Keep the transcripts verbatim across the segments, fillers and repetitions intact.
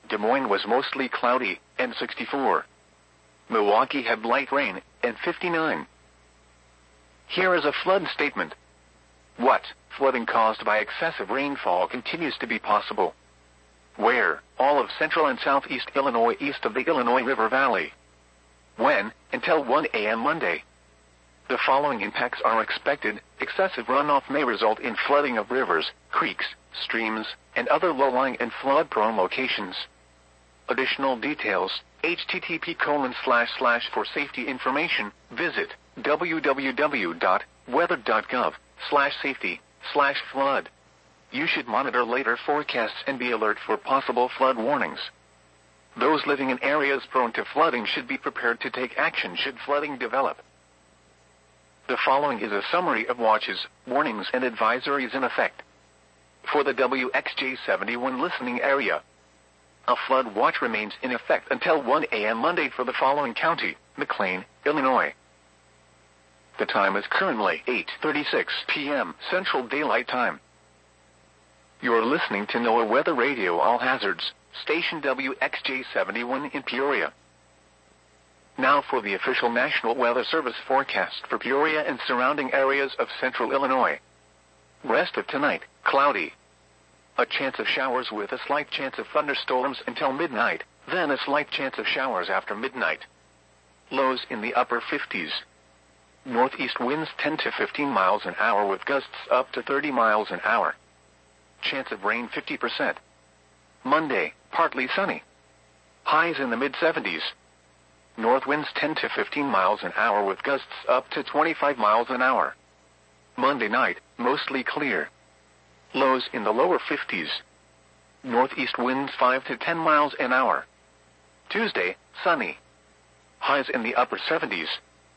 Des Moines was mostly cloudy, and sixty-four. Milwaukee had light rain, and fifty-nine. Here is a flood statement. What? Flooding caused by excessive rainfall continues to be possible. Where? All of central and southeast Illinois east of the Illinois River Valley. When? Until one A M Monday. The following impacts are expected. Excessive runoff may result in flooding of rivers, creeks, streams, and other low-lying and flood-prone locations. Additional details, http colon slash slash for safety information, visit www.weather.gov slash safety slash flood. You should monitor later forecasts and be alert for possible flood warnings. Those living in areas prone to flooding should be prepared to take action should flooding develop. The following is a summary of watches, warnings, and advisories in effect. For the W X J seventy-one listening area, a flood watch remains in effect until one A M Monday for the following county: McLean, Illinois. The time is currently eight thirty-six P M Central Daylight Time. You are listening to NOAA Weather Radio All Hazards, station W X J seventy-one in Peoria. Now for the official National Weather Service forecast for Peoria and surrounding areas of central Illinois. Rest of tonight, cloudy. A chance of showers with a slight chance of thunderstorms until midnight, then a slight chance of showers after midnight. Lows in the upper fifties. Northeast winds ten to fifteen miles an hour with gusts up to thirty miles an hour. Chance of rain fifty percent. Monday, partly sunny. Highs in the mid-seventies. North winds ten to fifteen miles an hour with gusts up to twenty-five miles an hour. Monday night, mostly clear. Lows in the lower fifties. Northeast winds five to ten miles an hour. Tuesday, sunny. Highs in the upper seventies.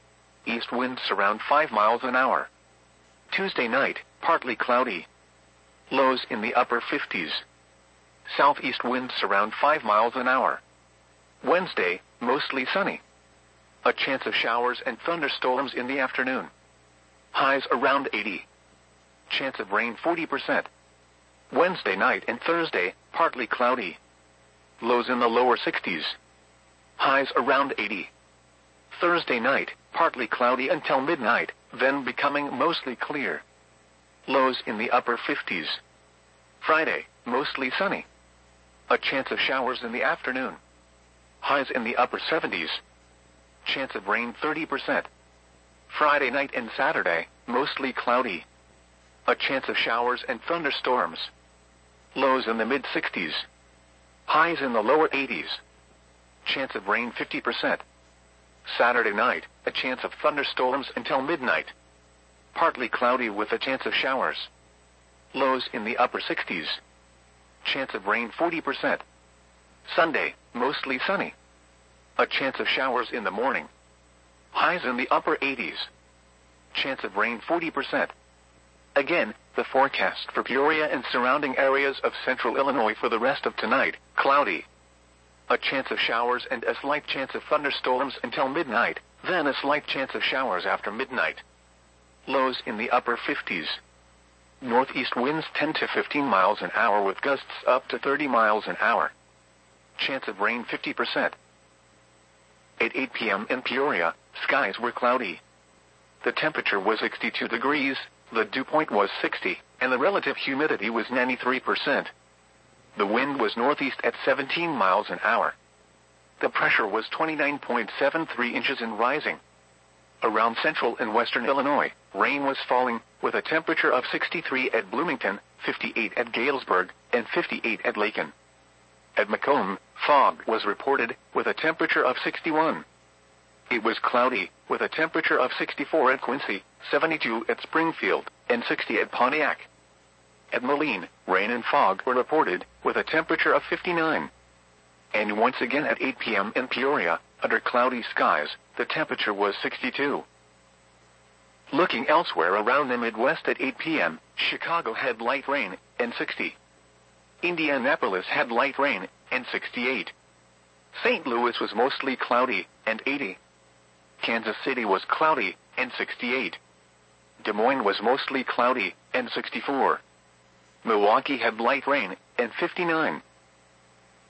East winds around five miles an hour. Tuesday night, partly cloudy. Lows in the upper fifties. Southeast winds around five miles an hour. Wednesday, mostly sunny. A chance of showers and thunderstorms in the afternoon. Highs around eighty. Chance of rain forty percent. Wednesday night and Thursday, partly cloudy. Lows in the lower sixties. Highs around eighty. Thursday night, partly cloudy until midnight, then becoming mostly clear. Lows in the upper fifties. Friday, mostly sunny. A chance of showers in the afternoon. Highs in the upper seventies. Chance of rain thirty percent. Friday night and Saturday, mostly cloudy. A chance of showers and thunderstorms. Lows in the mid-sixties. Highs in the lower eighties. Chance of rain fifty percent. Saturday night, a chance of thunderstorms until midnight. Partly cloudy with a chance of showers. Lows in the upper sixties. Chance of rain forty percent. Sunday, mostly sunny. A chance of showers in the morning. Highs in the upper eighties. Chance of rain forty percent. Again, the forecast for Peoria and surrounding areas of central Illinois for the rest of tonight: cloudy. A chance of showers and a slight chance of thunderstorms until midnight, then a slight chance of showers after midnight. Lows in the upper fifties. Northeast winds ten to fifteen miles an hour with gusts up to thirty miles an hour. Chance of rain fifty percent. At eight P M in Peoria, skies were cloudy. The temperature was sixty-two degrees, the dew point was sixty, and the relative humidity was ninety-three percent. The wind was northeast at seventeen miles an hour. The pressure was twenty-nine point seven three inches and rising. Around central and western Illinois, rain was falling, with a temperature of sixty-three at Bloomington, fifty-eight at Galesburg, and fifty-eight at Lakin. At Macomb, fog was reported, with a temperature of sixty-one. It was cloudy, with a temperature of sixty-four at Quincy, seventy-two at Springfield, and sixty at Pontiac. At Moline, rain and fog were reported, with a temperature of fifty-nine. And once again at eight P M in Peoria, under cloudy skies, the temperature was sixty-two. Looking elsewhere around the Midwest at eight P M, Chicago had light rain, and sixty. Indianapolis had light rain, and sixty-eight. Saint Louis was mostly cloudy, and eighty. Kansas City was cloudy, and sixty-eight. Des Moines was mostly cloudy, and sixty-four. Milwaukee had light rain, and fifty-nine.